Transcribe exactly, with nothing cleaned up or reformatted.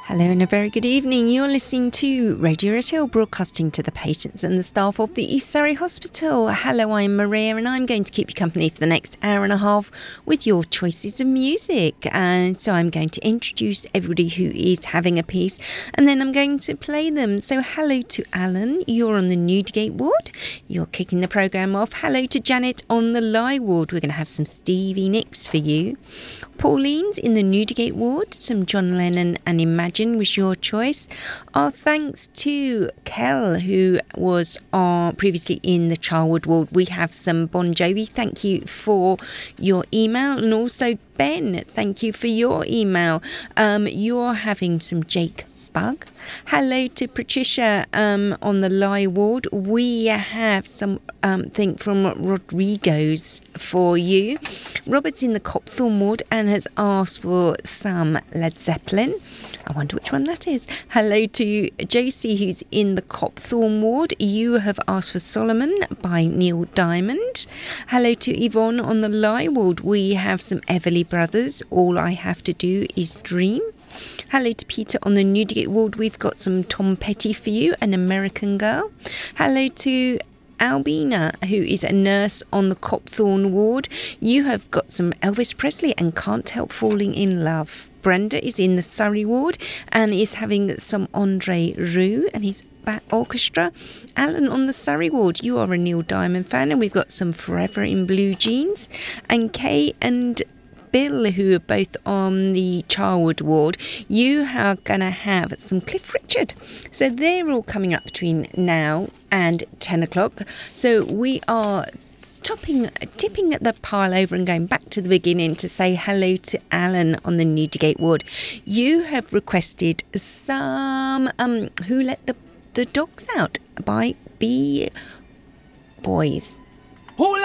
Hello and a very good evening. You're listening to Radio Retail, broadcasting to the patients and the staff of the East Surrey Hospital. Hello, I'm Maria and I'm going to keep you company for the next hour and a half with your choices of music. And so I'm going to introduce everybody who is having a piece and then I'm going to play them. So hello to Alan, you're on the Newdigate ward. You're kicking the programme off. Hello to Janet on the Lie ward. We're going to have some Stevie Nicks for you. Pauline's in the Newdigate ward, some John Lennon and Imagine was your choice. Our thanks to Kel, who was uh, previously in the Charwood ward. We have some Bon Jovi. Thank you for your email. And also Ben, thank you for your email. Um, you're having some Jake Bug. Hello to Patricia um, on the Lie ward. We have something um, from Rodrigo's for you. Robert's in the Copthorne ward and has asked for some Led Zeppelin. I wonder which one that is. Hello to Josie, who's in the Copthorne ward. You have asked for Solomon by Neil Diamond. Hello to Yvonne on the Lie ward. We have some Everly Brothers. All I Have to Do Is Dream. Hello to Peter on the Newdigate ward. We've got some Tom Petty for you, An American Girl. Hello to Albina, who is a nurse on the Copthorne ward. You have got some Elvis Presley and Can't Help Falling in Love. Brenda is in the Surrey ward and is having some Andre Roux and his back orchestra. Alan on the Surrey ward, you are a Neil Diamond fan and we've got some Forever in Blue Jeans. And Kay and Bill, who are both on the Charwood ward, you are going to have some Cliff Richard. So they're all coming up between now and ten o'clock. So we are topping, tipping at the pile over and going back to the beginning to say hello to Alan on the Newdigate ward. You have requested some um, Who Let the, the Dogs Out by B Boys. Who